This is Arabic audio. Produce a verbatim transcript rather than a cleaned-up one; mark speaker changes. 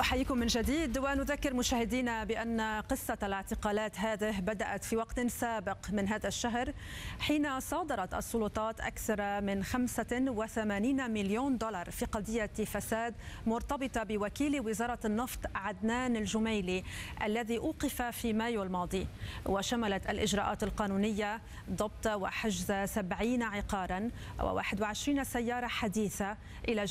Speaker 1: أحييكم من جديد ونذكر مشاهدينا بأن قصة الاعتقالات هذه بدأت في وقت سابق من هذا الشهر، حين صادرت السلطات أكثر من خمسة وثمانين مليون دولار في قضية فساد مرتبطة بوكيل وزارة النفط عدنان الجميلي الذي أوقف في مايو الماضي. وشملت الإجراءات القانونية ضبط وحجز سبعين عقارا وواحد وعشرين سيارة حديثة إلى